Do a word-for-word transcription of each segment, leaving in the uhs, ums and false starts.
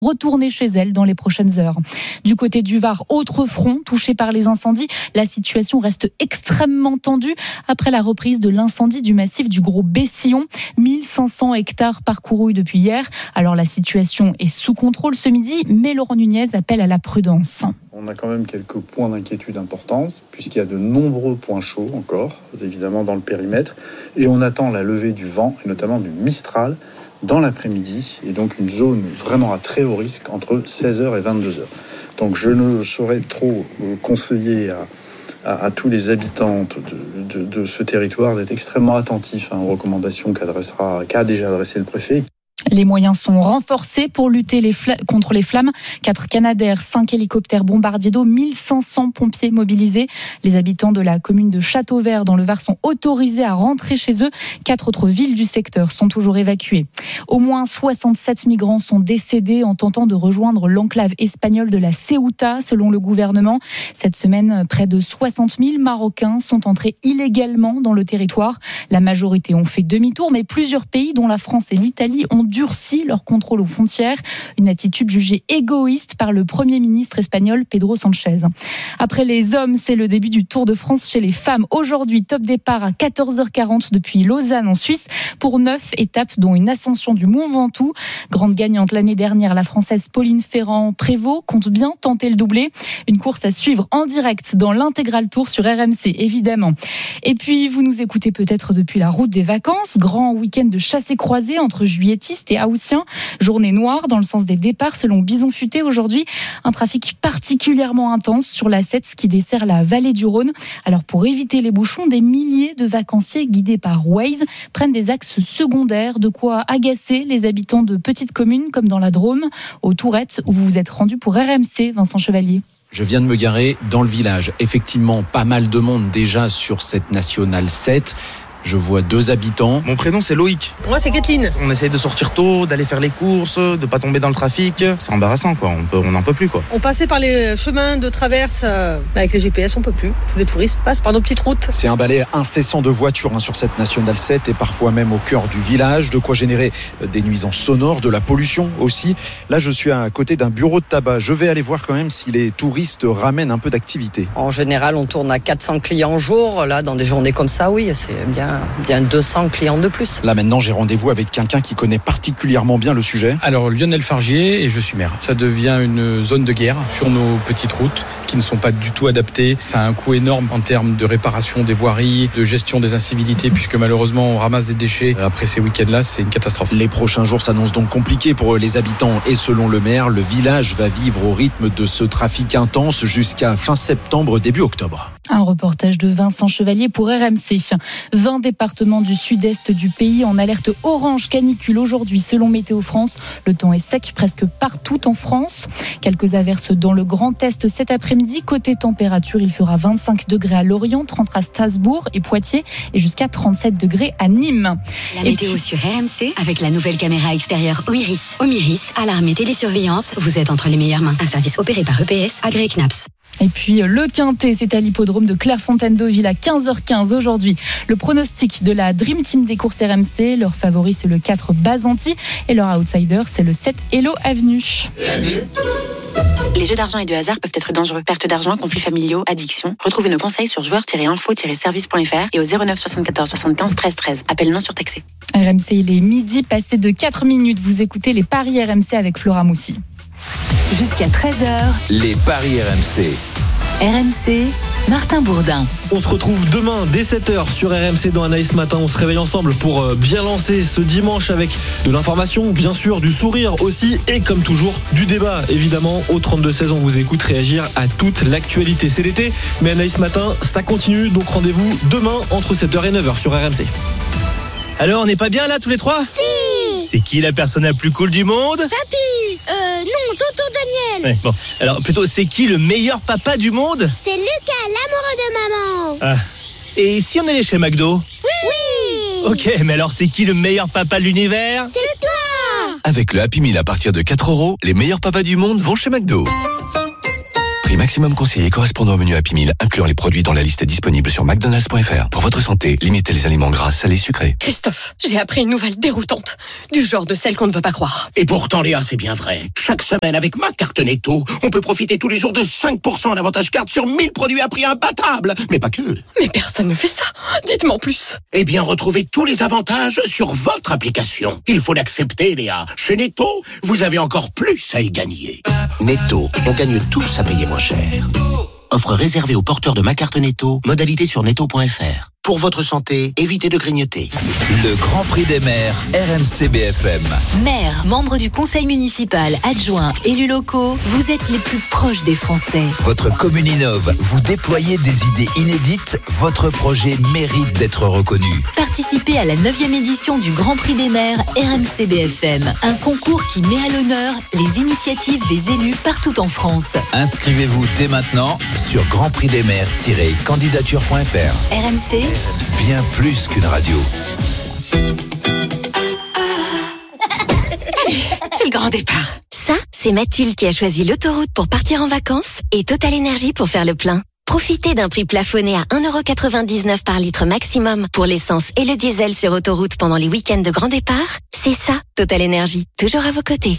retourner chez elles dans les prochaines heures. Du côté du Var, autre front touché par les incendies. La situation reste extrêmement tendue après la reprise de l'incendie du massif du Gros Bessillon. mille cinq cents hectares parcourus depuis hier. Alors la situation est sous contrôle ce midi, mais Laurent Nunez appelle à la prudence. On a quand même quelques points d'inquiétude importants, puisqu'il y a de nombreux points chauds encore, évidemment dans le périmètre. Et on attend la levée du vent, et notamment du Mistral, dans l'après-midi, et donc une zone vraiment à très haut risque entre seize heures et vingt-deux heures. Donc je ne saurais trop conseiller à, à, à tous les habitants de, de, de ce territoire d'être extrêmement attentifs hein, aux recommandations qu'adressera, qu'a déjà adressé le préfet. Les moyens sont renforcés pour lutter les fla- contre les flammes. Quatre Canadair, cinq hélicoptères bombardiers d'eau, mille cinq cents pompiers mobilisés. Les habitants de la commune de Châteauvert dans le Var sont autorisés à rentrer chez eux. Quatre autres villes du secteur sont toujours évacuées. Au moins soixante-sept migrants sont décédés en tentant de rejoindre l'enclave espagnole de la Ceuta, selon le gouvernement. Cette semaine, près de soixante mille Marocains sont entrés illégalement dans le territoire. La majorité ont fait demi-tour, mais plusieurs pays, dont la France et l'Italie, ont durci leur contrôle aux frontières, une attitude jugée égoïste par le Premier ministre espagnol Pedro Sánchez. Après les hommes, c'est le début du Tour de France chez les femmes. Aujourd'hui, top départ à quatorze heures quarante depuis Lausanne en Suisse pour neuf étapes, dont une ascension du Mont Ventoux. Grande gagnante l'année dernière, la Française Pauline Ferrand-Prévot compte bien tenter le doublé. Une course à suivre en direct dans l'Intégral Tour sur R M C, évidemment. Et puis, vous nous écoutez peut-être depuis la route des vacances. Grand week-end de chassé-croisé entre juilletistes et haussiens. Journée noire dans le sens des départs selon Bison Futé aujourd'hui. Un trafic particulièrement intense sur l'A sept qui dessert la vallée du Rhône. Alors pour éviter les bouchons, des milliers de vacanciers guidés par Waze prennent des axes secondaires, de quoi agacer les habitants de petites communes comme dans la Drôme, aux Tourettes où vous vous êtes rendu pour R M C, Vincent Chevalier. Je viens de me garer dans le village. Effectivement, pas mal de monde déjà sur cette nationale sept. Je vois deux habitants. Mon prénom c'est Loïc. Moi c'est Kathleen. On essaye de sortir tôt, d'aller faire les courses, de pas tomber dans le trafic. C'est embarrassant quoi, on peut, on n'en peut plus quoi. On passait par les chemins de traverse euh, avec les G P S, on peut plus. Tous les touristes passent par nos petites routes. C'est un balai incessant de voitures hein, sur cette nationale sept et parfois même au cœur du village, de quoi générer des nuisances sonores, de la pollution aussi. Là je suis à côté d'un bureau de tabac. Je vais aller voir quand même si les touristes ramènent un peu d'activité. En général on tourne à quatre cents clients jour. Là dans des journées comme ça, oui, c'est bien, bien deux cents clients de plus. Là maintenant j'ai rendez-vous avec quelqu'un qui connaît particulièrement bien le sujet. Alors Lionel Fargier et je suis maire. Ça devient une zone de guerre sur nos petites routes qui ne sont pas du tout adaptées. Ça a un coût énorme en termes de réparation des voiries, de gestion des incivilités puisque malheureusement on ramasse des déchets. Après ces week-ends-là, c'est une catastrophe. Les prochains jours s'annoncent donc compliqués pour les habitants et selon le maire, le village va vivre au rythme de ce trafic intense jusqu'à fin septembre, début octobre. Un reportage de Vincent Chevalier pour R M C. vingt départements du sud-est du pays en alerte orange canicule aujourd'hui selon Météo France. Le temps est sec presque partout en France. Quelques averses dans le Grand Est cet après-midi. Côté température, il fera vingt-cinq degrés à Lorient, trente à Strasbourg et Poitiers et jusqu'à trente-sept degrés à Nîmes. La météo puis... sur R M C avec la nouvelle caméra extérieure Omiris. Omiris, alarme et télésurveillance, vous êtes entre les meilleures mains. Un service opéré par E P S, agréé C N A P S. Et puis le Quintet, c'est à l'hippodrome de Clairefontaine-Deauville à quinze heures quinze aujourd'hui. Le pronostic de la Dream Team des courses R M C, leur favori c'est le quatre Bazanti et leur outsider c'est le sept Hello Avenue. Les jeux d'argent et de hasard peuvent être dangereux. Perte d'argent, conflits familiaux, addiction. Retrouvez nos conseils sur joueurs tiret info tiret service point f r et au zéro neuf soixante-quatorze soixante-quinze treize treize. Appel non surtaxé. R M C, il est midi passé de quatre minutes. Vous écoutez les paris R M C avec Flora Moussi. Jusqu'à treize heures, les paris R M C. R M C, Martin Bourdin. On se retrouve demain dès sept heures sur R M C dans Anaïs Matin. On se réveille ensemble pour bien lancer ce dimanche avec de l'information, bien sûr, du sourire aussi et comme toujours, du débat. Évidemment, au trente-deux seize, on vous écoute réagir à toute l'actualité. C'est l'été, mais Anaïs Matin, ça continue. Donc rendez-vous demain entre sept heures et neuf heures sur R M C. Alors, on n'est pas bien là tous les trois ? Si. C'est qui la personne la plus cool du monde ? Papy. Euh, non, tonton Daniel. Ouais, bon, alors plutôt, c'est qui le meilleur papa du monde ? C'est Lucas, l'amoureux de maman. Ah. Et si on allait chez McDo ? Oui. Oui. Ok, mais alors c'est qui le meilleur papa de l'univers ? C'est toi. Avec le Happy Meal à partir de quatre euros, les meilleurs papas du monde vont chez McDo. Prix maximum conseillé correspondant au menu Happy Meal, incluant les produits dont la liste est disponible sur mcdonalds point f r. Pour votre santé, limitez les aliments gras, salés, sucrés. Christophe, j'ai appris une nouvelle déroutante. Du genre de celle qu'on ne veut pas croire. Et pourtant, Léa, c'est bien vrai. Chaque semaine, avec ma carte Netto, on peut profiter tous les jours de cinq pour cent d'avantage carte sur mille produits à prix imbattable. Mais pas que. Mais personne ne fait ça. Dites-moi en plus. Eh bien, retrouvez tous les avantages sur votre application. Il faut l'accepter, Léa. Chez Netto, vous avez encore plus à y gagner. Netto, on gagne tous à payer moins cher. Offre réservée aux porteurs de ma carte Netto. Modalité sur netto point f r. Pour votre santé, évitez de grignoter. Le Grand Prix des maires, R M C B F M. Maires, membres du conseil municipal, adjoints, élus locaux, vous êtes les plus proches des Français. Votre commune innove, vous déployez des idées inédites, votre projet mérite d'être reconnu. Participez à la neuvième édition du Grand Prix des maires R M C B F M, un concours qui met à l'honneur les initiatives des élus partout en France. Inscrivez-vous dès maintenant sur grand prix des maires tiret candidature point f r. R M C, bien plus qu'une radio. C'est le grand départ. Ça, c'est Mathilde qui a choisi l'autoroute pour partir en vacances et Total Énergie pour faire le plein. Profitez d'un prix plafonné à un euro quatre-vingt-dix-neuf par litre maximum pour l'essence et le diesel sur autoroute pendant les week-ends de grand départ. C'est ça, Total Énergie, toujours à vos côtés.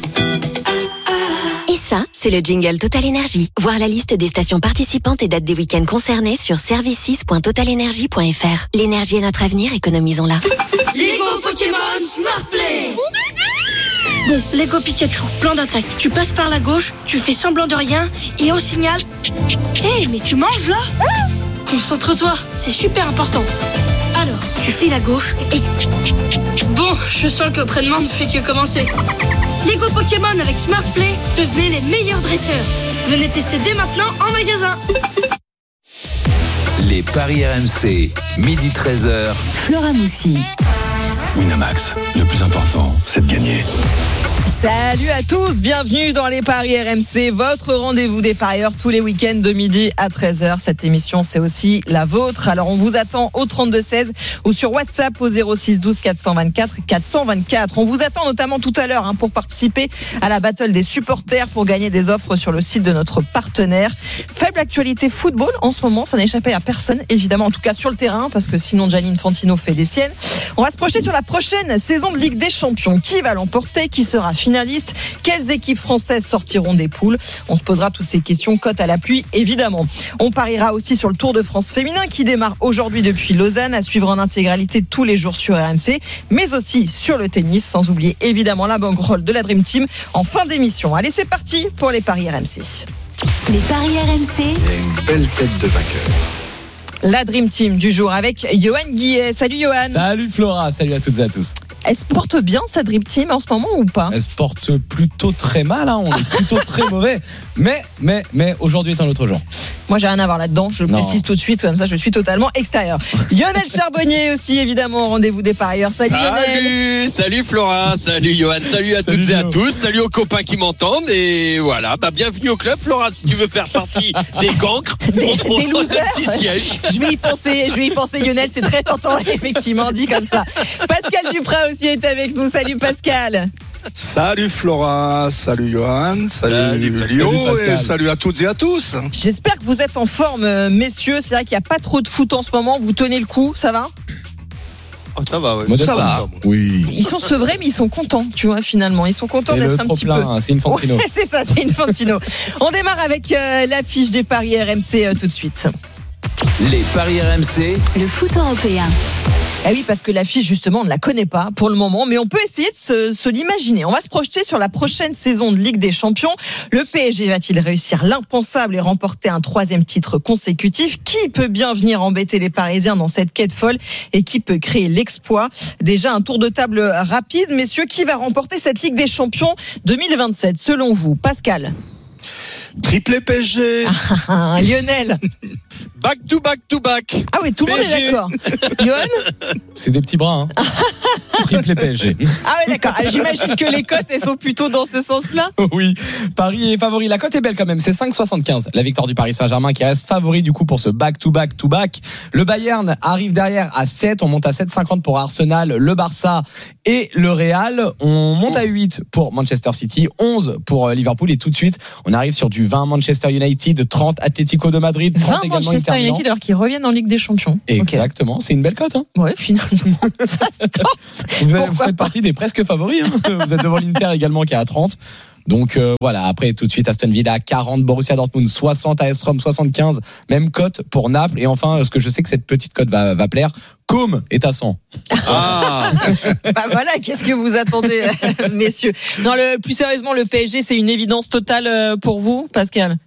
Et ça, c'est le jingle Total Énergie. Voir la liste des stations participantes et dates des week-ends concernés sur services point total énergie point f r. L'énergie est notre avenir, économisons-la. Lego Pokémon Smart Play. Bon, Lego Pikachu, plan d'attaque. Tu passes par la gauche, tu fais semblant de rien, et au signal... Hé, hey, mais tu manges là? Concentre-toi, c'est super important. Alors, tu files à gauche et... Bon, je sens que l'entraînement ne fait que commencer. Lego Pokémon avec Smart Play, devenez les meilleurs dresseurs. Venez tester dès maintenant en magasin. Les paris R M C, midi treize heures. Flora Moussi. Winamax, le plus important, c'est de gagner. Salut à tous, bienvenue dans les Paris R M C, votre rendez-vous des parieurs tous les week-ends de midi à treize heures. Cette émission, c'est aussi la vôtre. Alors, on vous attend au trente-deux seize ou sur WhatsApp au zéro six douze quatre cent vingt-quatre quatre cent vingt-quatre. On vous attend notamment tout à l'heure hein, pour participer à la battle des supporters pour gagner des offres sur le site de notre partenaire. Faible actualité football en ce moment, ça n'a échappé à personne, évidemment, en tout cas sur le terrain, parce que sinon Gianni Infantino fait des siennes. On va se projeter sur la prochaine saison de Ligue des Champions. Qui va l'emporter? Qui sera finaliste? Quelles équipes françaises sortiront des poules? On se posera toutes ces questions, cote à la pluie évidemment. On pariera aussi sur le Tour de France féminin qui démarre aujourd'hui depuis Lausanne, à suivre en intégralité tous les jours sur R M C, mais aussi sur le tennis, sans oublier évidemment la banquerolle de la Dream Team en fin d'émission. Allez, c'est parti pour les paris R M C. Les paris R M C. Il y a une belle tête de vainqueur. La Dream Team du jour avec Johan Guillet. Salut Johan. Salut Flora, salut à toutes et à tous. Elle se porte bien sa Dream Team en ce moment ou pas? Elle se porte plutôt très mal, hein. On est plutôt très mauvais. Mais, mais, mais aujourd'hui est un autre jour. Moi j'ai rien à voir là-dedans, je le Non. précise tout de suite, comme ça je suis totalement extérieur. Lionel Charbonnier aussi évidemment au rendez-vous des parieurs. Salut, Salut, Lionel. salut Flora, salut Johan, salut à Salut toutes et à Lino. tous, salut aux copains qui m'entendent et voilà, bah bienvenue au club Flora si tu veux faire partie des cancres, Des, on des propose losers. un petit siège. Je vais y penser, je vais y penser Lionel, c'est très tentant effectivement dit comme ça. Pascal Duprat aussi est avec nous. Salut Pascal. Salut Flora, salut Johan, salut, Salut, Lio salut Pascal. et salut à toutes et à tous. J'espère que vous êtes en forme euh, messieurs, c'est vrai qu'il n'y a pas trop de foot en ce moment, vous tenez le coup, ça va? Oh, ça va, ouais. Modeste, ça va. Oui. Ils sont sevrés mais ils sont contents, tu vois finalement, ils sont contents C'est d'être le un trop petit peu. plein, hein, c'est une Fantino. Ouais, c'est ça, c'est une Fantino. On démarre avec euh, l'affiche des paris R M C euh, tout de suite. Les paris R M C. Le foot européen. Ah oui, parce que l'affiche, justement, on ne la connaît pas pour le moment, mais on peut essayer de se, se l'imaginer. On va se projeter sur la prochaine saison de Ligue des Champions. Le P S G va-t-il réussir l'impensable et remporter un troisième titre consécutif? Qui peut bien venir embêter les Parisiens dans cette quête folle et qui peut créer l'exploit? Déjà, un tour de table rapide. Messieurs, qui va remporter cette Ligue des Champions deux mille vingt-sept, selon vous? Pascal? Triplé P S G. Ah, Lionel? Back to back to back. Ah oui, tout le monde est d'accord. Johan? C'est des petits bras. Hein. triplé P S G. Ah ouais, d'accord. Ah, j'imagine que les cotes, elles sont plutôt dans ce sens-là. Oui, Paris est favori. La cote est belle quand même, c'est cinq virgule soixante-quinze. La victoire du Paris Saint-Germain qui reste favori du coup pour ce back-to-back-to-back. Le Bayern arrive derrière à sept, on monte à sept virgule cinquante pour Arsenal, le Barça et le Real. On monte à huit pour Manchester City, onze pour Liverpool et tout de suite, on arrive sur du vingt Manchester United, trente Atlético de Madrid, trente vingt également Manchester Inter Milan. United alors qu'ils reviennent en Ligue des Champions. Exactement, okay. C'est une belle cote. Hein. Ouais, finalement, ça se tente. Vous, vous faites partie des presque favoris. Hein. Vous êtes devant l'Inter également qui est à trente. Donc euh, voilà, après tout de suite Aston Villa quarante, Borussia Dortmund soixante, A S Rome soixante-quinze, même cote pour Naples. Et enfin, ce que je sais que cette petite cote va, va plaire, Com est à cent. Ah. Bah voilà, qu'est-ce que vous attendez, messieurs? Non, le, plus sérieusement, le P S G, c'est une évidence totale pour vous, Pascal?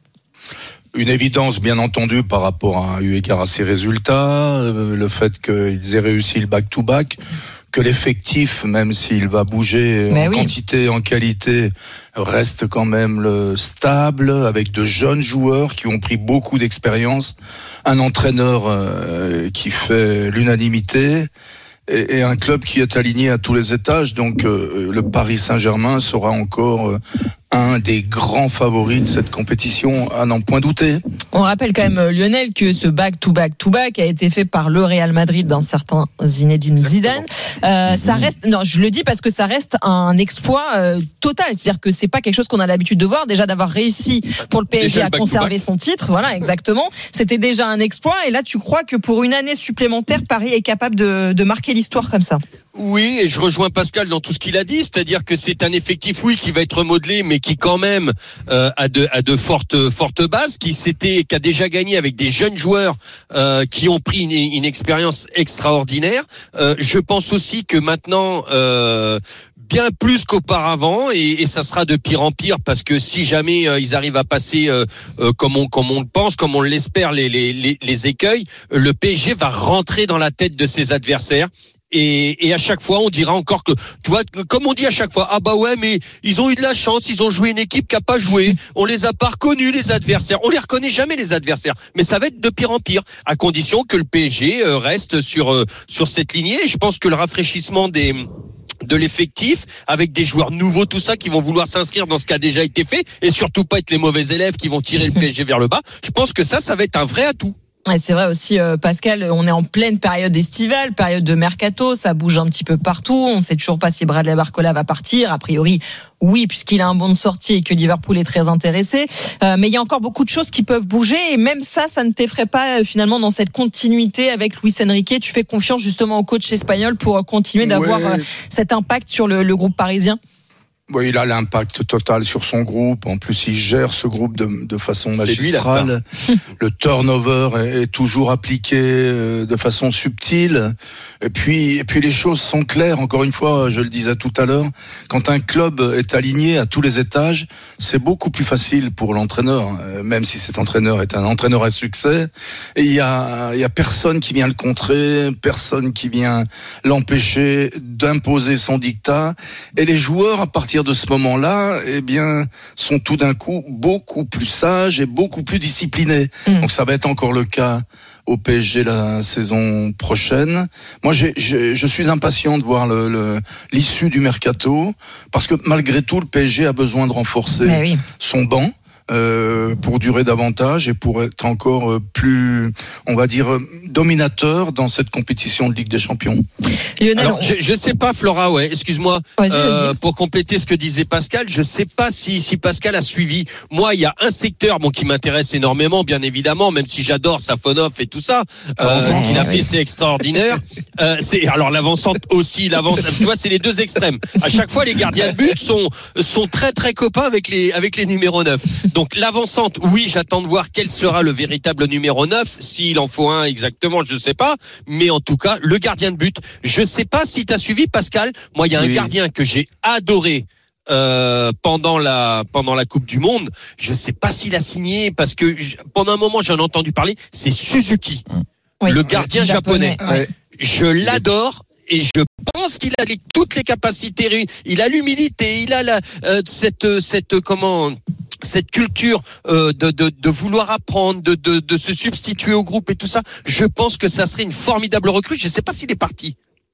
Une évidence, bien entendu, par rapport à eu égard à ses résultats, euh, le fait qu'ils aient réussi le back-to-back, que l'effectif, même s'il va bouger Mais en oui. quantité, en qualité, reste quand même le stable, avec de jeunes joueurs qui ont pris beaucoup d'expérience, un entraîneur euh, qui fait l'unanimité, et, et un club qui est aligné à tous les étages. Donc euh, le Paris Saint-Germain sera encore euh, un des grands favoris de cette compétition, à n'en point douter. On rappelle quand même, Lionel, que ce back-to-back-to-back a été fait par le Real Madrid d'un certain Zinedine Zidane. Euh, mmh. Ça reste, non, je le dis parce que ça reste un exploit euh, total. C'est-à-dire que c'est pas quelque chose qu'on a l'habitude de voir. Déjà d'avoir réussi pour le P S G à conserver son titre, voilà, exactement. C'était déjà un exploit. Et là, tu crois que pour une année supplémentaire, Paris est capable de, de marquer l'histoire comme ça? Oui, et je rejoins Pascal dans tout ce qu'il a dit, c'est-à-dire que c'est un effectif, oui, qui va être remodelé, mais qui quand même euh, a de a de fortes fortes bases, qui s'était, qui a déjà gagné avec des jeunes joueurs euh, qui ont pris une, une expérience extraordinaire. Euh, je pense aussi que maintenant, euh, bien plus qu'auparavant, et, et ça sera de pire en pire, parce que si jamais euh, ils arrivent à passer euh, euh, comme on comme on le pense, comme on l'espère, les les les, les écueils, le P S G va rentrer dans la tête de ses adversaires. Et, et à chaque fois, on dira encore que, tu vois, comme on dit à chaque fois, ah bah ouais, mais ils ont eu de la chance, ils ont joué une équipe qui a pas joué, on les a pas reconnus, les adversaires, on les reconnaît jamais, les adversaires, mais ça va être de pire en pire, à condition que le P S G reste sur sur cette lignée. Et je pense que le rafraîchissement des de l'effectif, avec des joueurs nouveaux, tout ça, qui vont vouloir s'inscrire dans ce qui a déjà été fait, et surtout pas être les mauvais élèves qui vont tirer le P S G vers le bas, je pense que ça, ça va être un vrai atout. Et c'est vrai aussi, euh, Pascal, on est en pleine période estivale, période de mercato, ça bouge un petit peu partout. On ne sait toujours pas si Bradley Barcola va partir. A priori, oui, puisqu'il a un bon de sortie et que Liverpool est très intéressé. Euh, mais il y a encore beaucoup de choses qui peuvent bouger. Et même ça, ça ne t'effraie pas euh, finalement dans cette continuité avec Luis Enrique. Tu fais confiance justement au coach espagnol pour continuer d'avoir ouais. euh, cet impact sur le, le groupe parisien? Oui, il a l'impact total sur son groupe. En plus, il gère ce groupe de, de façon magistrale. Le turnover est, est toujours appliqué de façon subtile. Et puis, et puis les choses sont claires. Encore une fois, je le disais tout à l'heure, quand un club est aligné à tous les étages, c'est beaucoup plus facile pour l'entraîneur, même si cet entraîneur est un entraîneur à succès. Et il y a, il y a personne qui vient le contrer, personne qui vient l'empêcher d'imposer son dictat. Et les joueurs, à partir de ce moment-là, eh bien, sont tout d'un coup beaucoup plus sages et beaucoup plus disciplinés. Mmh. Donc ça va être encore le cas au P S G la saison prochaine. Moi, j'ai, j'ai, je suis impatient de voir le, le, l'issue du mercato, parce que malgré tout, le P S G a besoin de renforcer oui. son banc. Euh, pour durer davantage et pour être encore plus, on va dire, dominateur dans cette compétition de Ligue des Champions. Lionel, alors, je, je sais pas, Flora, ouais, excuse-moi, vas-y, euh, vas-y. Pour compléter ce que disait Pascal, je sais pas si, si Pascal a suivi. Moi, il y a un secteur, bon, qui m'intéresse énormément, bien évidemment, même si j'adore Safonov et tout ça. Euh, ce qu'il a fait, c'est extraordinaire. Euh, c'est, alors, l'avancante aussi, l'avance, tu vois, c'est les deux extrêmes. À chaque fois, les gardiens de but sont, sont très, très copains avec les, avec les numéros neuf. Donc, Donc l'avancante, oui, j'attends de voir quel sera le véritable numéro neuf. S'il en faut un exactement, je ne sais pas. Mais en tout cas, le gardien de but. Je ne sais pas si tu as suivi, Pascal. Moi, il y a oui. un gardien que j'ai adoré euh, pendant la pendant la Coupe du Monde. Je ne sais pas s'il a signé, parce que pendant un moment, j'en ai entendu parler. C'est Suzuki, oui. le gardien oui, japonais. japonais. Oui. Je l'adore. Et je pense qu'il a les, toutes les capacités. Il a l'humilité, il a la, euh, cette cette comment cette culture euh, de, de de vouloir apprendre, de, de de se substituer au groupe et tout ça. Je pense que ça serait une formidable recrue. Je ne sais pas s'il est parti.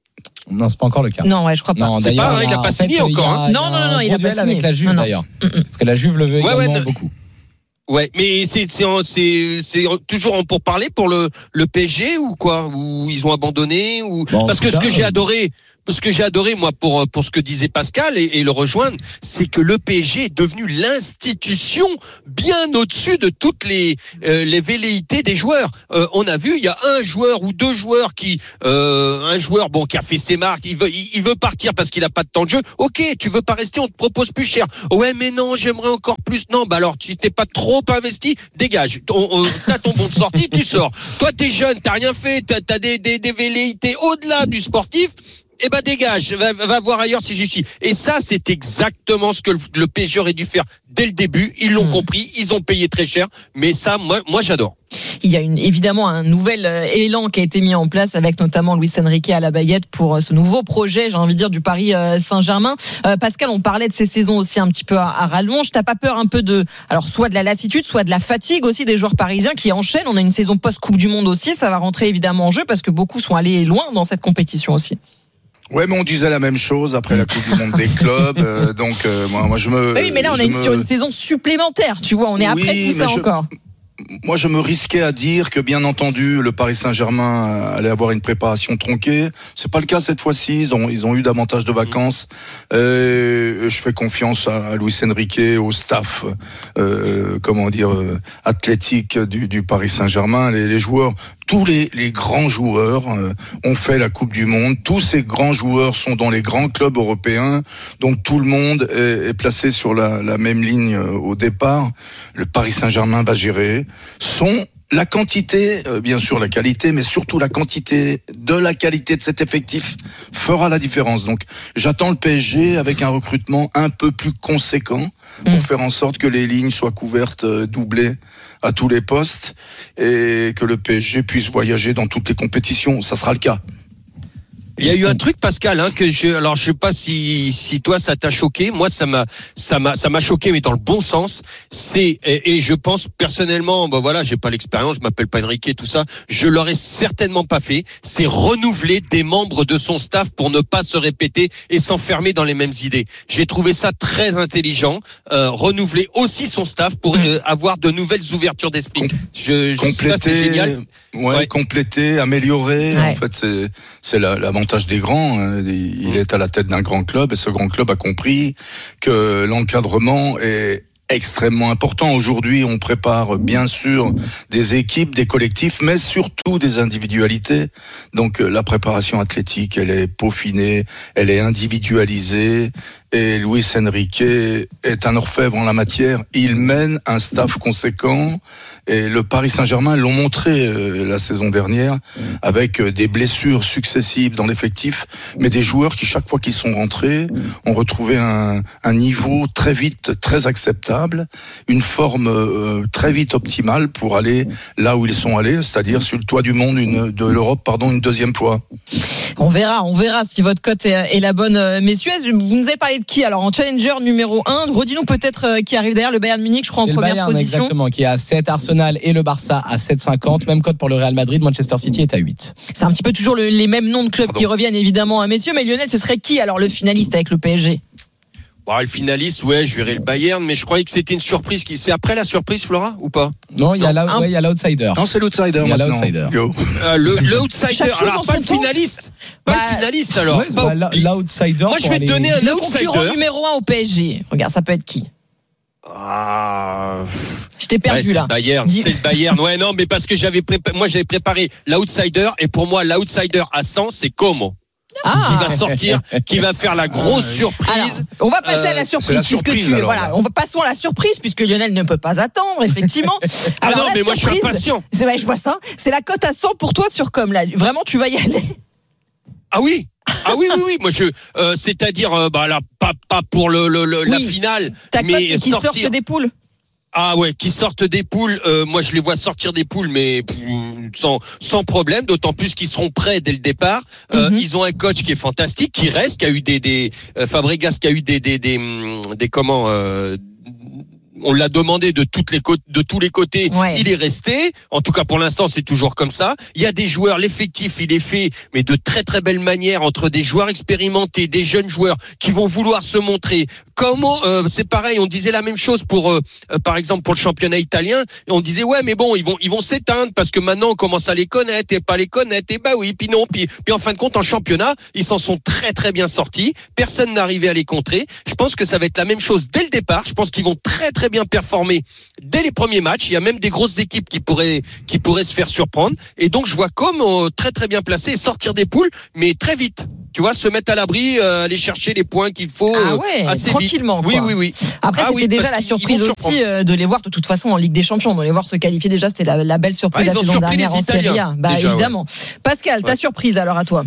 Non, c'est pas encore le cas. Non, ouais, je crois pas. Non, c'est pas, hein, il a pas signé encore. Hein. Non, non, non, non, il a pas signé avec la Juve non, non. d'ailleurs. Mm-mm. Parce que la Juve le veut ouais, également ouais, beaucoup. Ouais, mais c'est c'est c'est c'est toujours en pourparlers pour le le P S G ou quoi? Ou ils ont abandonné ou bon, parce que cas, ce que j'ai adoré Ce que j'ai adoré, moi, pour, pour ce que disait Pascal et, et le rejoindre, c'est que le P S G est devenu l'institution bien au-dessus de toutes les, euh, les velléités des joueurs. Euh, on a vu, il y a un joueur ou deux joueurs qui, euh, un joueur, bon, qui a fait ses marques, il veut, il, il veut partir parce qu'il a pas de temps de jeu. Ok, tu veux pas rester, on te propose plus cher. Ouais, mais non, j'aimerais encore plus. Non, bah alors, tu t'es pas trop investi, dégage. On, on, t'as ton bon de sortie, tu sors. Toi, t'es jeune, t'as rien fait, t'as, t'as des, des, des velléités au-delà du sportif. Eh ben dégage, va, va voir ailleurs si j'y suis. Et ça, c'est exactement ce que le, le P S G aurait dû faire dès le début. Ils l'ont mmh. compris, ils ont payé très cher. Mais ça, moi, moi j'adore. Il y a une, évidemment un nouvel élan qui a été mis en place avec notamment Luis Enrique à la baguette pour ce nouveau projet, j'ai envie de dire, du Paris Saint-Germain. Euh, Pascal, on parlait de ces saisons aussi un petit peu à, à rallonge. T'as pas peur un peu de, alors soit de la lassitude, soit de la fatigue aussi des joueurs parisiens qui enchaînent. On a une saison post-Coupe du Monde aussi. Ça va rentrer évidemment en jeu parce que beaucoup sont allés loin dans cette compétition aussi. Ouais, mais on disait la même chose après la Coupe du Monde des clubs. Euh, donc, euh, moi, moi, je me. Oui, mais là, on est me... sur une saison supplémentaire. Tu vois, on est oui, après tout ça je... encore. Moi, je me risquais à dire que, bien entendu, le Paris Saint-Germain allait avoir une préparation tronquée. C'est pas le cas cette fois-ci. Ils ont, ils ont eu davantage de vacances. Euh, je fais confiance à, à Luis Enrique, au staff, euh, comment dire, euh, athlétique du, du Paris Saint-Germain. Les, les joueurs, tous les, les grands joueurs euh, ont fait la Coupe du Monde. Tous ces grands joueurs sont dans les grands clubs européens. Donc tout le monde est, est placé sur la, la même ligne euh, au départ. Le Paris Saint-Germain va gérer. Son la quantité, euh, bien sûr la qualité, mais surtout la quantité de la qualité de cet effectif fera la différence. Donc j'attends le P S G avec un recrutement un peu plus conséquent pour mmh. faire en sorte que les lignes soient couvertes, euh, doublées à tous les postes et que le P S G puisse voyager dans toutes les compétitions. Ça sera le cas. Il y a eu un truc, Pascal, hein, que je, alors je sais pas si, si toi ça t'a choqué. Moi, ça m'a, ça m'a, ça m'a choqué, mais dans le bon sens. C'est, et, et je pense personnellement, ben voilà, j'ai pas l'expérience, je m'appelle pas Enrique, tout ça. Je l'aurais certainement pas fait. C'est renouveler des membres de son staff pour ne pas se répéter et s'enfermer dans les mêmes idées. J'ai trouvé ça très intelligent. Euh, renouveler aussi son staff pour euh, avoir de nouvelles ouvertures d'esprit. Je, compléter, ça c'est génial. Ouais, ouais. compléter, améliorer. Ouais. En fait, c'est, c'est la, l'avantage des grands. Hein. Il est à la tête d'un grand club et ce grand club a compris que l'encadrement est extrêmement important. Aujourd'hui, on prépare bien sûr des équipes, des collectifs, mais surtout des individualités. Donc la préparation athlétique, elle est peaufinée, elle est individualisée. Et Luis Enrique est un orfèvre en la matière. Il mène un staff conséquent. Et le Paris Saint-Germain l'ont montré euh, la saison dernière avec euh, des blessures successives dans l'effectif, mais des joueurs qui, chaque fois qu'ils sont rentrés, ont retrouvé un, un niveau très vite, très acceptable, une forme euh, très vite optimale pour aller là où ils sont allés, c'est-à-dire sur le toit du monde, une, de l'Europe, pardon, une deuxième fois. On verra, on verra si votre cote est, est la bonne, messieurs. Vous nous avez parlé de qui alors en challenger numéro un? Redis-nous peut-être euh, qui arrive derrière. Le Bayern Munich, je crois, c'est en première Bayern, position. Exactement, qui est à sept, Arsenal et le Barça à sept virgule cinquante. Même cote pour le Real Madrid, Manchester City est à huit. C'est un petit peu toujours le, les mêmes noms de clubs Pardon. qui reviennent évidemment à messieurs. Mais Lionel, ce serait qui alors le finaliste avec le P S G? Bon, le finaliste, ouais, je verrai le Bayern, mais je croyais que c'était une surprise. C'est après la surprise, Flora, ou pas? Non, il y a la, ouais, il y a l'outsider. Non, c'est l'outsider. Il y a l'outsider. Euh, le, le outsider. Alors, pas le finaliste. Pas bah, le finaliste, alors. Ouais, bah, l'outsider. Moi, je vais te donner un le outsider. Le concurrent numéro un au P S G. Regarde, ça peut être qui? Ah. Je t'ai perdu ouais, là. C'est le Bayern, Dis... c'est le Bayern. Ouais, non, mais parce que j'avais préparé, moi, j'avais préparé l'outsider, et pour moi, l'outsider à cent, c'est Como. Ah. Qui va sortir, qui va faire la grosse surprise. Alors, on va passer euh, à la surprise, la surprise puisque tu, alors, voilà, on va passons à la surprise puisque Lionel ne peut pas attendre, effectivement. Ah alors, non, mais moi je suis impatient. C'est vrai, je vois ça. C'est la cote à cent pour toi sur Com là. Vraiment, tu vas y aller. Ah oui. Ah oui oui oui, moi je euh, c'est-à-dire euh, bah là pas pas pour le, le, le oui. la finale, ta mais cote qui sortir... sortent des poules. Ah ouais, qui sortent des poules. Euh, moi, je les vois sortir des poules, mais sans sans problème. D'autant plus qu'ils seront prêts dès le départ. Euh, mm-hmm. Ils ont un coach qui est fantastique, qui reste, qui a eu des des euh, Fabregas, qui a eu des des des des, des comment. Euh, on l'a demandé de toutes les côtes, de tous les côtés. Ouais. Il est resté. En tout cas, pour l'instant, c'est toujours comme ça. Il y a des joueurs, l'effectif, il est fait, mais de très très belle manière entre des joueurs expérimentés, des jeunes joueurs qui vont vouloir se montrer. Comment euh, c'est pareil, on disait la même chose pour, euh, euh, par exemple, pour le championnat italien. Et on disait ouais, mais bon, ils vont, ils vont s'éteindre parce que maintenant on commence à les connaître et pas les connaître. Et bah oui, puis non, puis, puis en fin de compte, en championnat, ils s'en sont très très bien sortis. Personne n'arrivait à les contrer. Je pense que ça va être la même chose dès le départ. Je pense qu'ils vont très très bien performer dès les premiers matchs. Il y a même des grosses équipes qui pourraient, qui pourraient se faire surprendre. Et donc je vois comme euh, très très bien placé et sortir des poules, mais très vite. Tu vois, se mettre à l'abri, euh, aller chercher les points qu'il faut ah ouais, euh, assez tranquillement. Vite. Quoi. Oui, oui, oui. Après, ah c'était oui, déjà la surprise aussi euh, de les voir de toute façon en Ligue des Champions, de les voir se qualifier déjà, c'était la, la belle surprise ah, la saison dernière en Serie A. Bah déjà, évidemment. Ouais. Pascal, ta ouais. surprise alors à toi.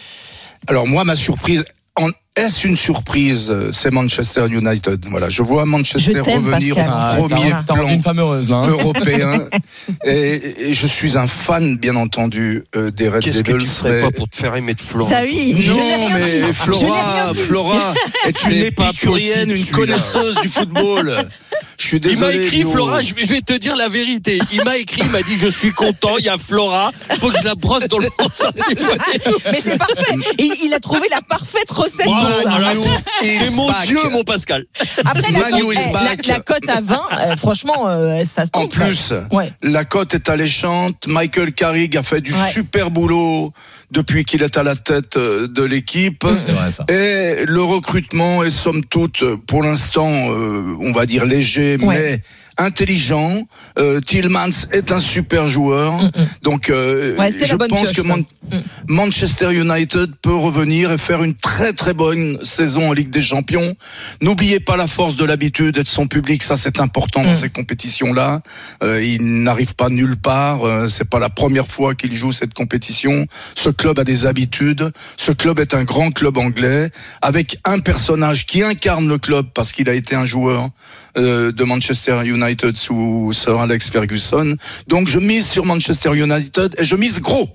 Alors moi, ma surprise. En... Est-ce une surprise? C'est Manchester United. Voilà, je vois Manchester je revenir Pascal. au premier ah, plan une femme heureuse, là, hein. européen. et, et je suis un fan, bien entendu, euh, des Red Qu'est-ce Devils. Qu'est-ce que tu serais mais... pas pour te faire aimer de Flora? Ça oui. Non, je l'ai rien mais dit. Flora, Flora est une épicurienne, une connaisseuse du football. Je suis désolé. Il m'a écrit, Flora, je vais te dire la vérité. Il m'a écrit, il m'a dit, je suis content, il y a Flora, il faut que je la brosse dans le bon sens. Mais c'est parfait. Et il a trouvé la parfaite recette wow, pour ça. C'est mon back. Dieu, mon Pascal. Après, la cote, la, la cote à vingt, euh, franchement, euh, ça se tente. En plus, ouais. la cote est alléchante. Michael Carrick a fait du ouais. super boulot depuis qu'il est à la tête de l'équipe. Mmh. Vrai, ça. Et le recrutement est somme toute, pour l'instant, euh, on va dire léger, ouais. mais intelligent. Euh, Tielemans est un super joueur. Mmh. Donc, euh, ouais, je pense pioche, que Man- mmh. Manchester United peut revenir et faire une très très bonne saison en Ligue des Champions. N'oubliez pas la force de l'habitude et de son public. Ça, c'est important mmh. dans ces compétitions-là. Euh, il n'arrive pas nulle part. Euh, c'est pas la première fois qu'il joue cette compétition. Ce club a des habitudes. Ce club est un grand club anglais avec un personnage qui incarne le club parce qu'il a été un joueur euh, de Manchester United sous Sir Alex Ferguson. Donc je mise sur Manchester United et je mise gros.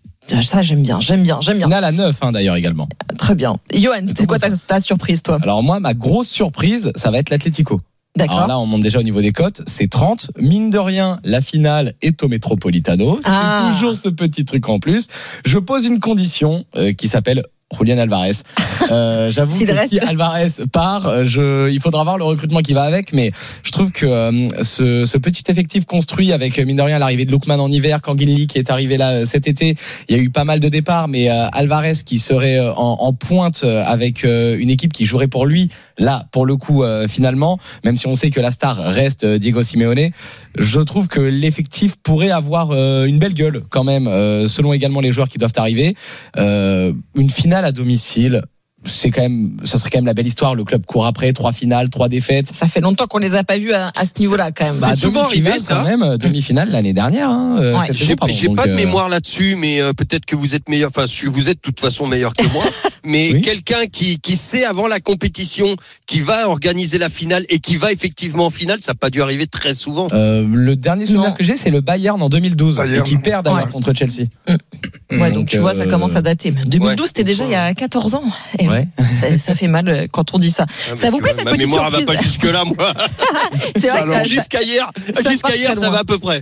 Ça j'aime bien, j'aime bien, j'aime bien. On a la neuf hein, d'ailleurs également. Très bien. Johan, c'est quoi ta, ta surprise toi? Alors moi, ma grosse surprise, ça va être l'Atlético. D'accord. Alors là, on monte déjà au niveau des cotes, c'est trente. Mine de rien, la finale est au Metropolitano. C'est ah. toujours ce petit truc en plus. Je pose une condition euh, qui s'appelle Julián Álvarez. Euh, j'avoue que reste... si Álvarez part, je, il faudra voir le recrutement qui va avec, mais je trouve que euh, ce, ce petit effectif construit avec, mine de rien, l'arrivée de Lookman en hiver, Kanginli qui est arrivé là cet été, il y a eu pas mal de départs, mais euh, Álvarez qui serait en, en pointe avec euh, une équipe qui jouerait pour lui, là, pour le coup, euh, finalement, même si on sait que la star reste Diego Simeone, je trouve que l'effectif pourrait avoir euh, une belle gueule quand même, euh, selon également les joueurs qui doivent arriver. Euh, une finale à domicile, c'est quand même, ça serait quand même la belle histoire. Le club court après, trois finales, trois défaites. Ça fait longtemps qu'on les a pas vus à, à ce niveau-là, quand même. Bah, c'est souvent arrivé, ça. Quand même, demi-finale l'année dernière. Hein, ouais. J'ai, saison, pardon, j'ai donc, pas de mémoire là-dessus, mais euh, peut-être que vous êtes meilleur. Enfin, vous êtes de toute façon meilleur que moi. Mais oui. quelqu'un qui qui sait avant la compétition, qui va organiser la finale et qui va effectivement en finale, ça n'a pas dû arriver très souvent. Euh, le dernier souvenir non. que j'ai, c'est le Bayern en deux mille douze, Bayern. Et qui perd d'ailleurs ouais. contre Chelsea. Mmh. Ouais, donc, donc tu euh... vois, ça commence à dater. deux mille douze, ouais. c'était déjà il y a quatorze ans. Et ouais. ça, ça fait mal quand on dit ça. Ah, ça vous plaît cette ma petite mémoire surprise? Va pas jusque là, moi. C'est vrai. Alors, que ça, jusqu'à hier, ça jusqu'à hier, ça va à peu près.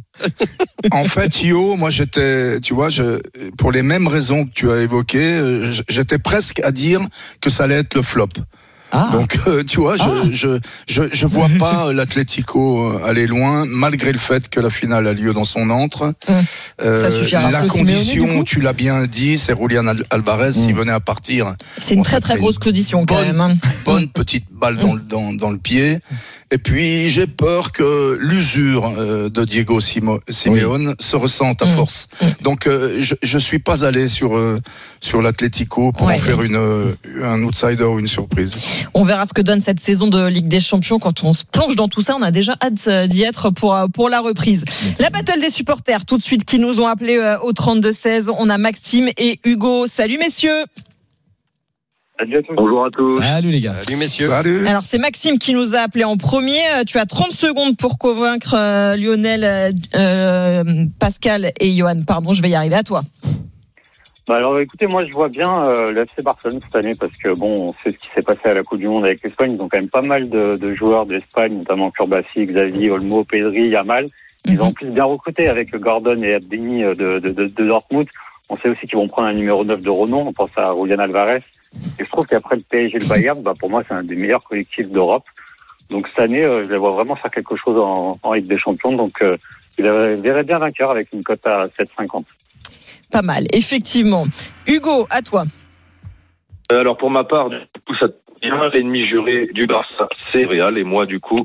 En fait, Yo, moi j'étais, tu vois, je, pour les mêmes raisons que tu as évoquées, j'étais presque à dire que ça allait être le flop. Ah. Donc euh, tu vois, je, ah. je je je vois pas l'Atlético aller loin, malgré le fait que la finale a lieu dans son antre. Mmh. Euh, Ça suffira. La condition, Simeone, tu l'as bien dit, c'est Julián Álvarez. Mmh. S'il venait à partir, c'est une très très grosse condition quand bonne, même. Hein. Bonne petite balle mmh. dans, dans dans le pied. Et puis j'ai peur que l'usure euh, de Diego Simo, Simeone oui. se ressente à mmh. force. Mmh. Donc euh, je je suis pas allé sur euh, sur l'Atlético pour ouais. en faire une euh, un outsider ou une surprise. On verra ce que donne cette saison de Ligue des Champions quand on se plonge dans tout ça. On a déjà hâte d'y être pour, pour la reprise. La battle des supporters, tout de suite, qui nous ont appelés au trente-deux seize. On a Maxime et Hugo. Salut messieurs. Salut à tous. Bonjour à tous. Salut les gars. Salut messieurs. Salut. Alors c'est Maxime qui nous a appelés en premier. Tu as trente secondes pour convaincre euh, Lionel, euh, Pascal et Johan. Pardon, je vais y arriver à toi. Bah alors écoutez, moi je vois bien euh, le F C Barcelone cette année parce que bon, on sait ce qui s'est passé à la Coupe du Monde avec l'Espagne. Ils ont quand même pas mal de, de joueurs d'Espagne, notamment Curbassi, Xavi, Olmo, Pedri, Yamal. Ils ont en plus bien recruté avec Gordon et Abdeni de, de, de, de Dortmund. On sait aussi qu'ils vont prendre un numéro neuf de renom. On pense à Julian Alvarez. Et je trouve qu'après le P S G et le Bayern, bah pour moi c'est un des meilleurs collectifs d'Europe. Donc cette année, euh, je les vois vraiment faire quelque chose en, en Ligue des Champions. Donc euh, je les verrais bien vainqueurs avec une cote à sept cinquante. Pas mal, effectivement. Hugo, à toi. Alors pour ma part, du coup, ça devient l'ennemi juré du Barça, c'est Real, et moi du coup.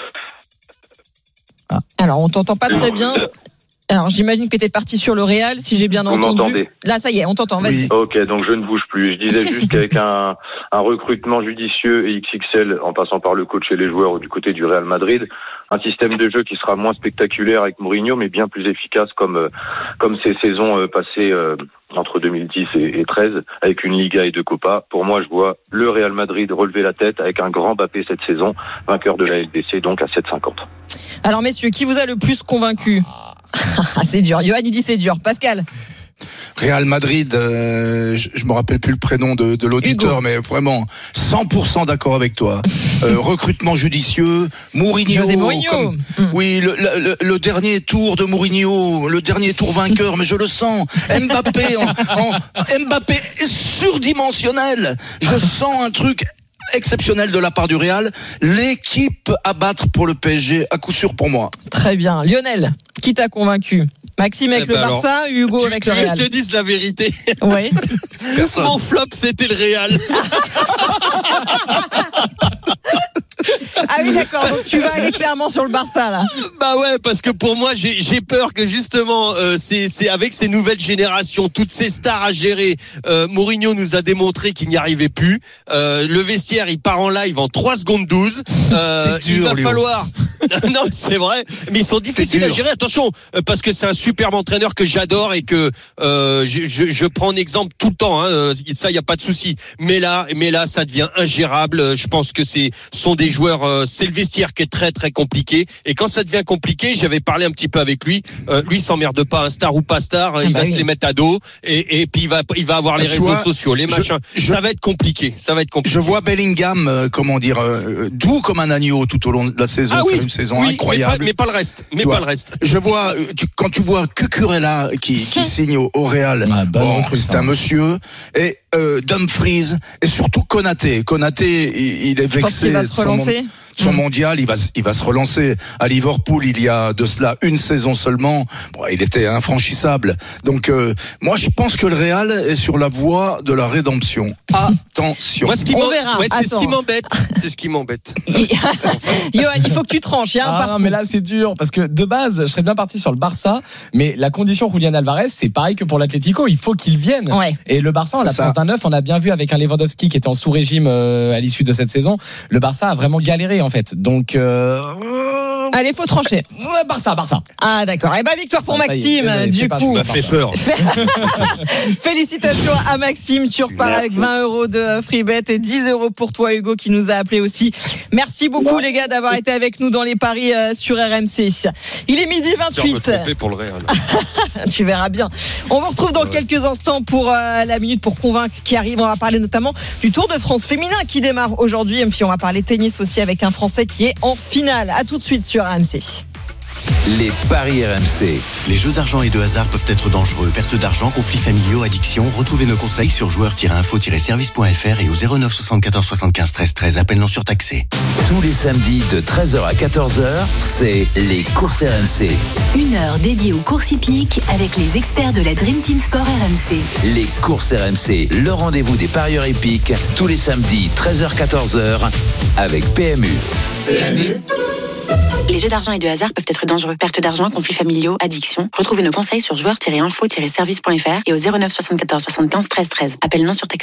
Ah. Alors on t'entend pas très bien. Alors j'imagine que tu es parti sur le Real, si j'ai bien Vous entendu. m'entendez ? Là ça y est, on t'entend, vas-y. Oui. Ok, donc je ne bouge plus. Je disais juste qu'avec un, un recrutement judicieux et X X L, en passant par le coach et les joueurs du côté du Real Madrid, un système de jeu qui sera moins spectaculaire avec Mourinho, mais bien plus efficace comme comme ces saisons passées euh, entre deux mille dix et, et treize, avec une Liga et deux Copas. Pour moi, je vois le Real Madrid relever la tête avec un grand Mbappé cette saison, vainqueur de la L D C, donc à sept cinquante. Alors messieurs, qui vous a le plus convaincu ? C'est dur. Johan, il dit c'est dur. Pascal ? Real Madrid, euh, je, je me rappelle plus le prénom de, de l'auditeur, Hugo. Mais vraiment cent pour cent d'accord avec toi. Euh, recrutement judicieux, Mourinho, José Mourinho. Comme, mm. oui, le, le, le dernier tour de Mourinho, le dernier tour vainqueur, mais je le sens. Mbappé, en, en, Mbappé surdimensionnel. Je sens un truc exceptionnel de la part du Real. L'équipe à battre pour le P S G, à coup sûr pour moi. Très bien. Lionel, qui t'a convaincu ? Maxime avec eh ben le Barça, alors, Hugo tu, avec tu le Real. veux que je te dise la vérité ? Oui. Mon flop, c'était le Real. Ah oui, d'accord. Donc tu vas aller clairement sur le Barça là. Bah ouais, parce que pour moi, j'ai, j'ai peur que justement, euh, c'est, c'est avec ces nouvelles générations, toutes ces stars à gérer, euh, Mourinho nous a démontré qu'il n'y arrivait plus. Euh, le vestiaire, il part en live en trois secondes douze. Euh, dur, il va Léo. falloir. Non, c'est vrai. Mais ils sont difficiles à gérer. Attention, parce que c'est un superbe entraîneur que j'adore et que euh, je, je, je prends en exemple tout le temps. Hein, ça, il y a pas de souci. Mais là, mais là, ça devient ingérable. Je pense que c'est sont des joueurs. Euh, c'est le vestiaire qui est très très compliqué. Et quand ça devient compliqué, j'avais parlé un petit peu avec lui. Euh, lui, il s'emmerde pas, un star ou pas star. Ah il bah va oui. se les mettre à dos et, et puis il va il va avoir les ah, réseaux vois, sociaux, les machins. Je, ça va être compliqué. Ça va être compliqué. Je vois Bellingham, euh, comment dire, euh, doux comme un agneau tout au long de la saison. Ah oui, faire une saison oui, incroyable. Mais pas, mais pas le reste. Mais vois, pas le reste. Je vois tu, quand tu vois Cucurella qui, qui signe au, au Real. Ah, bah bon, c'est un monsieur et euh, Dumfries et surtout Konaté. Konaté, il, il est vexé. Il va se relancer. Son mondial, il va, il va se relancer à Liverpool. Il y a de cela une saison seulement. Bon, il était infranchissable. Donc, euh, moi, je pense que le Real est sur la voie de la rédemption. Attention. Moi, ce qui On verra. Ouais, c'est Attends. ce qui m'embête. C'est ce qui m'embête. Johan, il faut que tu tranches. Il y a un ah, parcours. non, mais là, c'est dur. Parce que de base, je serais bien parti sur le Barça. Mais la condition Julian Alvarez, c'est pareil que pour l'Atlético. Il faut qu'il vienne. Ouais. Et le Barça, en l'absence d'un neuf, on a bien vu avec un Lewandowski qui était en sous-régime euh, à l'issue de cette saison. Le Barça a vraiment galéré, en fait. Donc, euh... allez, faut trancher. Ouais, Barça, Barça. Ah, d'accord. Et bah, victoire pour ah, Maxime. Est, du coup, ça fait peur. Félicitations à Maxime. Tu repars avec vingt euros de free bet et dix euros pour toi, Hugo, qui nous a appelé aussi. Merci beaucoup, les gars, d'avoir été avec nous dans les paris euh, sur R M C. Il est midi vingt-huit. Pour le Real. Tu verras bien. On vous retrouve dans ouais. quelques instants pour euh, la minute pour convaincre qui arrive. On va parler notamment du Tour de France féminin qui démarre aujourd'hui. Et puis on va parler tennis aussi avec un Français qui est en finale. À tout de suite sur R M C. Les paris R M C. Les jeux d'argent et de hasard peuvent être dangereux. Perte d'argent, conflits familiaux, addiction. Retrouvez nos conseils sur joueurs tiret info tiret service point f r et au zéro neuf soixante-quatorze soixante-quinze treize treize. Appel non surtaxé. Tous les samedis de treize heures à quatorze heures, c'est les courses R M C. Une heure dédiée aux courses hippiques avec les experts de la Dream Team Sport R M C. Les courses R M C, le rendez-vous des parieurs hippiques, tous les samedis treize heures quatorze heures avec P M U. P M U. Les jeux d'argent et de hasard peuvent être dangereux. Perte d'argent, conflits familiaux, addiction. Retrouvez nos conseils sur joueurs tiret info tiret service point f r et au zéro neuf soixante-quatorze soixante-quinze treize treize. Appel non surtaxé.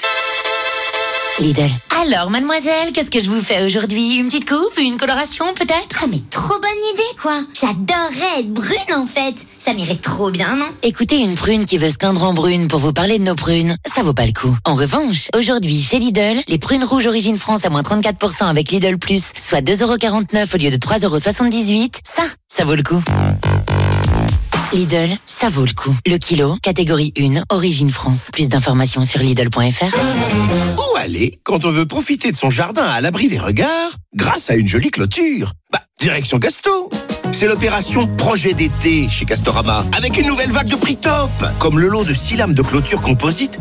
Lidl. Alors, mademoiselle, qu'est-ce que je vous fais aujourd'hui ? Une petite coupe ? Une coloration, peut-être ? Ah, mais trop bonne idée, quoi. J'adorerais être brune, en fait. Ça m'irait trop bien, non ? Écoutez, une prune qui veut se peindre en brune pour vous parler de nos prunes, ça vaut pas le coup. En revanche, aujourd'hui, chez Lidl, les prunes rouges origine France à moins trente-quatre pour cent avec Lidl Plus, soit deux euros quarante-neuf au lieu de trois euros soixante-dix-huit, ça, ça vaut le coup. Lidl, ça vaut le coup. Le kilo, catégorie un, origine France. Plus d'informations sur Lidl point F R. Où aller quand on veut profiter de son jardin à l'abri des regards grâce à une jolie clôture? Bah, direction Casto. C'est l'opération Projet d'été chez Castorama, avec une nouvelle vague de prix top, comme le lot de six lames de clôture composite